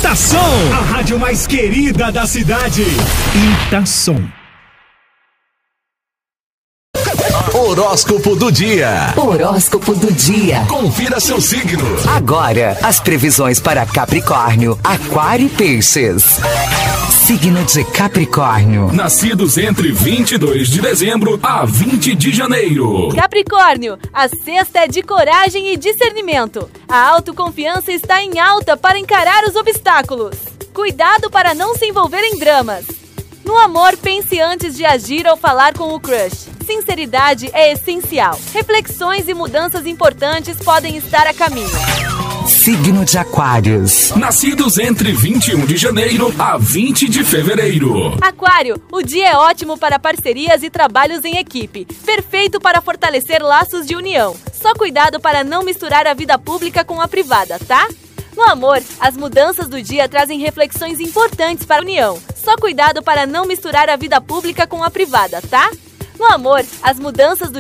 Itação, a rádio mais querida da cidade. Itação. Horóscopo do dia. Horóscopo do dia. Confira seu signo. Agora, as previsões para Capricórnio, Aquário e Peixes. Signo de Capricórnio. Nascidos entre 22 de dezembro a 20 de janeiro. Capricórnio, a sexta é de coragem e discernimento. A autoconfiança está em alta para encarar os obstáculos. Cuidado para não se envolver em dramas. No amor, pense antes de agir ou falar com o crush. Sinceridade é essencial. Reflexões e mudanças importantes podem estar a caminho. Signo de Aquários. Nascidos entre 21 de janeiro a 20 de fevereiro. Aquário, o dia é ótimo para parcerias e trabalhos em equipe. Perfeito para fortalecer laços de união. Só cuidado para não misturar a vida pública com a privada, tá? No amor, as mudanças do dia trazem reflexões importantes para a união. Só cuidado para não misturar a vida pública com a privada, tá? No amor, as mudanças do